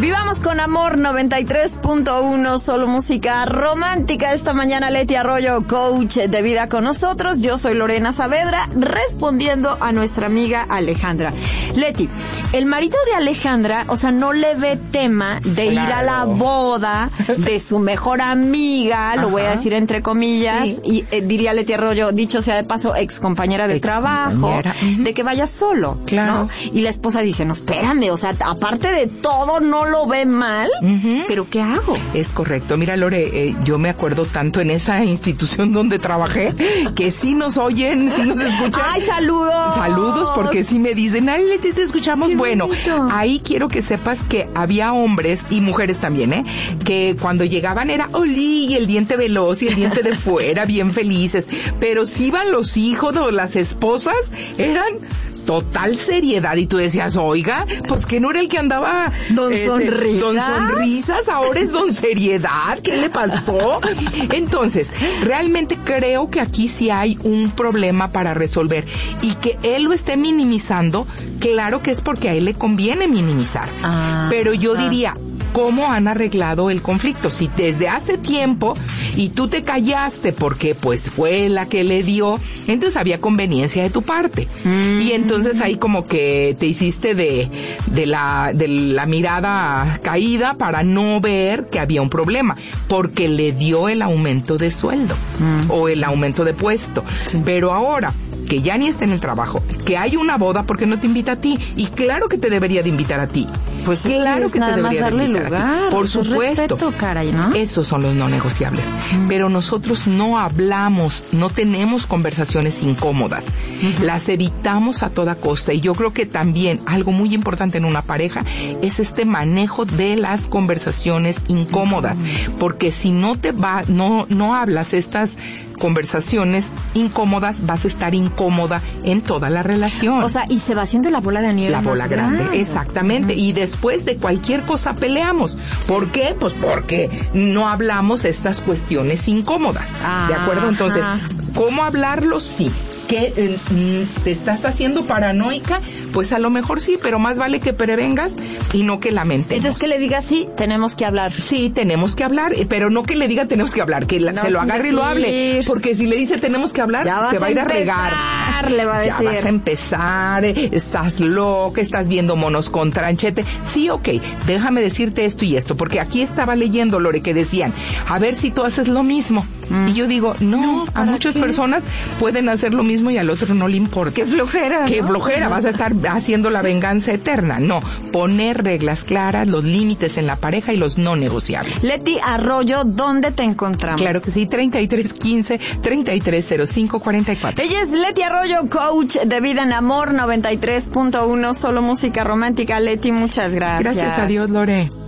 Vivamos con amor, 93.1, solo música romántica. Esta mañana Leti Arroyo, coach de vida con nosotros. Yo soy Lorena Saavedra, respondiendo a nuestra amiga Alejandra. Leti, el marido de Alejandra, o sea, no le ve tema de ir a la boda de su mejor amiga, lo voy a decir entre comillas, y diría Leti Arroyo, dicho sea de paso, ex compañera de trabajo, de que vaya solo, ¿no? Y la esposa dice, no, espérame, o sea, aparte de todo, no lo ve mal, pero ¿qué hago? Es correcto. Mira, Lore, yo me acuerdo tanto en esa institución donde trabajé, que sí nos oyen, sí nos escuchan. ¡Ay, saludos! Saludos, porque sí me dicen, ay, Leti, te escuchamos. Qué bueno, bonito. Ahí quiero que sepas que había hombres y mujeres también, que cuando llegaban era, olí, y el diente veloz y el diente de fuera, bien felices. Pero si iban los hijos o las esposas, eran total seriedad. Y tú decías, oiga, pues que no era el que andaba Don Sonrisas, ahora es Don Seriedad, ¿qué le pasó? Entonces, realmente creo que aquí sí hay un problema para resolver, y que él lo esté minimizando, claro que es porque a él le conviene minimizar. Pero yo diría, ¿cómo han arreglado el conflicto? Si desde hace tiempo y tú te callaste porque pues fue la que le dio, entonces había conveniencia de tu parte. Y entonces ahí como que te hiciste de la mirada caída para no ver que había un problema, porque le dio el aumento de sueldo o el aumento de puesto. Pero ahora que ya ni está en el trabajo, que hay una boda, ¿por qué no te invita a ti? Y claro que te debería de invitar a ti. Pues claro que te debería de invitar a ti. Por supuesto. Respeto, caray, ¿no? Esos son los no negociables. Pero nosotros no hablamos, no tenemos conversaciones incómodas. Las evitamos a toda costa. Y yo creo que también algo muy importante en una pareja es este manejo de las conversaciones incómodas. Porque si no no hablas estas conversaciones incómodas, vas a estar incómoda en toda la relación. O sea, y se va haciendo la bola de nieve. La bola grande, exactamente. Y después de cualquier cosa peleamos. ¿Por qué? Pues porque no hablamos estas cuestiones incómodas. ¿De acuerdo? Entonces, ¿cómo hablarlo? Sí. ¿Que te estás haciendo paranoica? Pues a lo mejor sí, pero más vale que prevengas y no que lamentes. Entonces, que le diga sí, tenemos que hablar. Sí, tenemos que hablar, pero no que le diga tenemos que hablar, que se lo agarre y lo hable. Porque si le dice tenemos que hablar, se va a ir a regar. Le va a decir. Ya vas a empezar, estás loca, estás viendo monos con tranchete. Sí, ok, déjame decirte esto y esto, porque aquí estaba leyendo, Lore, que decían, a ver si tú haces lo mismo. Y yo digo, no, a muchas personas pueden hacer lo mismo y al otro no le importa. ¡Qué flojera! ¡Qué flojera! Vas a estar haciendo la venganza eterna. No, poner reglas claras, los límites en la pareja y los no negociables. Leti Arroyo, ¿dónde te encontramos? Claro que sí, 3315-330544. Ella es Leti Arroyo, coach de vida en amor, 93.1, solo música romántica. Leti, muchas gracias. Gracias a Dios, Lore.